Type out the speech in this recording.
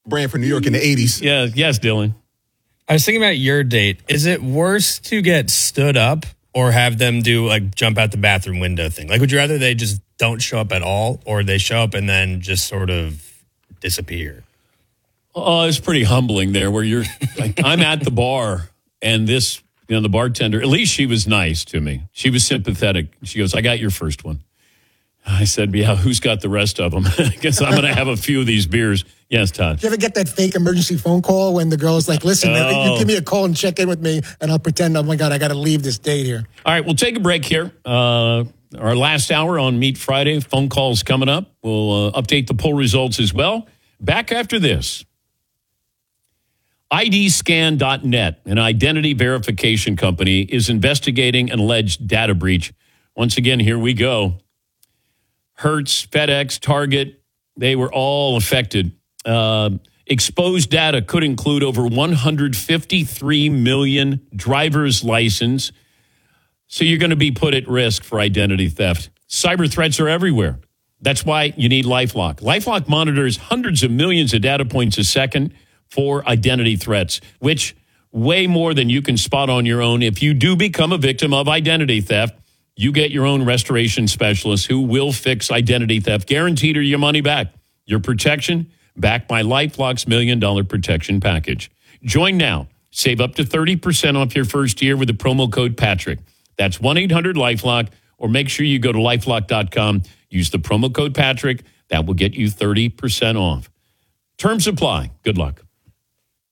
brand for New York in the 80s. Yeah, yes, Dylan. I was thinking about your date. Is it worse to get stood up or have them do like jump out the bathroom window thing? Like, would you rather they just don't show up at all or they show up and then just sort of disappear? Oh, it's pretty humbling there where you're like, I'm at the bar and this, the bartender, at least she was nice to me. She was sympathetic. She goes, I got your first one. I said, yeah, who's got the rest of them? I guess I'm going to have a few of these beers. Yes, Todd. Did you ever get that fake emergency phone call when the girl's like, listen, you give me a call and check in with me, and I'll pretend, oh, my God, I got to leave this date here. All right, we'll take a break here. Our last hour on Meat Friday. Phone calls coming up. We'll update the poll results as well. Back after this. IDScan.net, an identity verification company, is investigating an alleged data breach. Once again, here we go. Hertz, FedEx, Target, they were all affected. Exposed data could include over 153 million driver's license. So you're going to be put at risk for identity theft. Cyber threats are everywhere. That's why you need LifeLock. LifeLock monitors hundreds of millions of data points a second for identity threats, which way more than you can spot on your own. If you do become a victim of identity theft, you get your own restoration specialist who will fix identity theft, guaranteed or your money back. Your protection backed by LifeLock's $1 Million Protection Package. Join now. Save up to 30% off your first year with the promo code Patrick. That's 1-800-LifeLock, or make sure you go to LifeLock.com. Use the promo code Patrick. That will get you 30% off. Terms apply. Good luck.